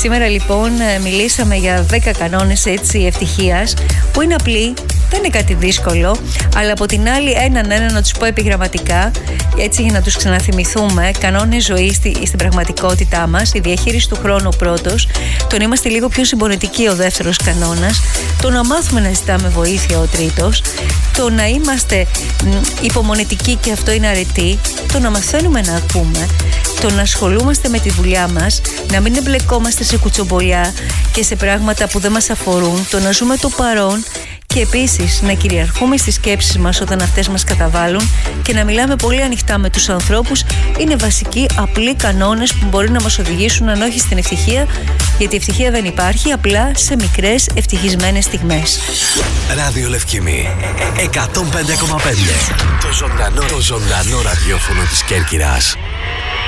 Σήμερα λοιπόν μιλήσαμε για 10 κανόνες ευτυχίας, που είναι απλοί, δεν είναι κάτι δύσκολο, αλλά από την άλλη έναν να τους πω επιγραμματικά, έτσι για να τους ξαναθυμηθούμε. Κανόνες ζωής στην πραγματικότητά μας: η διαχείριση του χρόνου ο πρώτος, το να είμαστε λίγο πιο συμπονετικοί ο δεύτερος κανόνας, το να μάθουμε να ζητάμε βοήθεια ο τρίτος, το να είμαστε υπομονετικοί και αυτό είναι αρετή, το να μαθαίνουμε να ακούμε, το να ασχολούμαστε με τη δουλειά μας, να μην εμπλεκόμαστε σε κουτσομπολιά και σε πράγματα που δεν μας αφορούν, το να ζούμε το παρόν και επίσης να κυριαρχούμε στις σκέψεις μας όταν αυτές μας καταβάλουν και να μιλάμε πολύ ανοιχτά με τους ανθρώπους. Είναι βασικοί απλοί κανόνες που μπορεί να μας οδηγήσουν αν όχι στην ευτυχία, γιατί η ευτυχία δεν υπάρχει, απλά σε μικρές ευτυχισμένες στιγμές. Ράδιο Λευκήμη 105,5. Το ζωντανό ραδιόφωνο της Κέρκυρας.